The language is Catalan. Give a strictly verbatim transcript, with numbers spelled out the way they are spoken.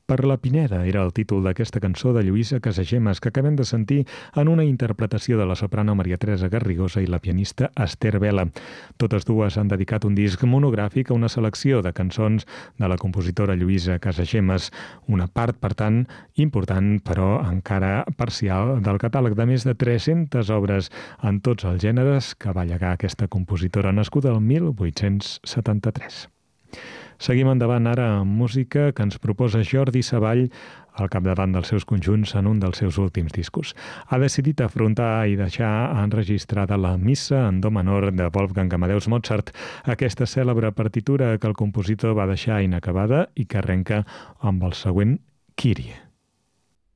Per la Pineda era el títol d'aquesta cançó de Lluïsa Casagemas que acabem de sentir en una interpretació de la soprano Maria Teresa Garrigosa i la pianista Esther Vela. Totes dues han dedicat un disc monogràfic a una selecció de cançons de la compositora Lluïsa Casagemas, una part, per tant, important, però encara parcial, del catàleg de més de tres-centes obres en tots els gèneres que va llegar aquesta compositora nascuda el mil vuit-cents setanta-tres. Seguim endavant ara amb música que ens proposa Jordi Savall al capdavant dels seus conjunts en un dels seus últims discos. Ha decidit afrontar i deixar enregistrada la Missa en do menor de Wolfgang Amadeus Mozart, aquesta cèlebre partitura que el compositor va deixar inacabada i que arrenca amb el següent Kyrie.